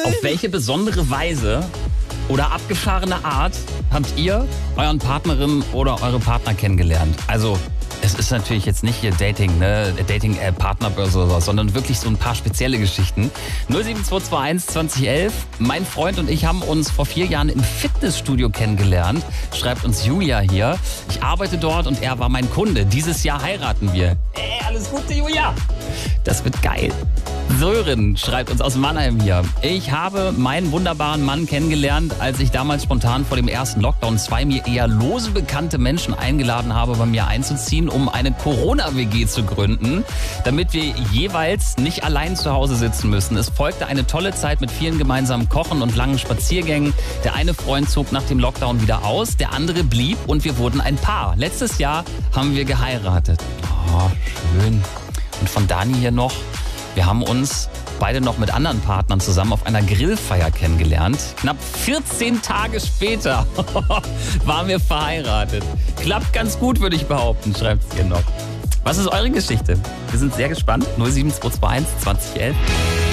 Auf welche besondere Weise oder abgefahrene Art habt ihr euren Partnerin oder eure Partner kennengelernt? Also, es ist natürlich jetzt nicht hier Dating, ne? Dating-App, Partnerbörse oder so, sondern wirklich so ein paar spezielle Geschichten. 07221 2011. Mein Freund und ich haben uns vor 4 Jahren im Fitnessstudio kennengelernt. Schreibt uns Julia hier. Ich arbeite dort und er war mein Kunde. Dieses Jahr heiraten wir. Ey, alles Gute, Julia. Das wird geil. Sören schreibt uns aus Mannheim hier. Ich habe meinen wunderbaren Mann kennengelernt, als ich damals spontan vor dem ersten Lockdown 2 mir eher lose bekannte Menschen eingeladen habe, bei mir einzuziehen, um eine Corona-WG zu gründen, damit wir jeweils nicht allein zu Hause sitzen müssen. Es folgte eine tolle Zeit mit vielen gemeinsamen Kochen und langen Spaziergängen. Der eine Freund zog nach dem Lockdown wieder aus, der andere blieb und wir wurden ein Paar. Letztes Jahr haben wir geheiratet. Oh, schön. Und von Dani hier noch. Wir haben uns beide noch mit anderen Partnern zusammen auf einer Grillfeier kennengelernt. Knapp 14 Tage später waren wir verheiratet. Klappt ganz gut, würde ich behaupten, schreibt es hier noch. Was ist eure Geschichte? Wir sind sehr gespannt. 07221 2011.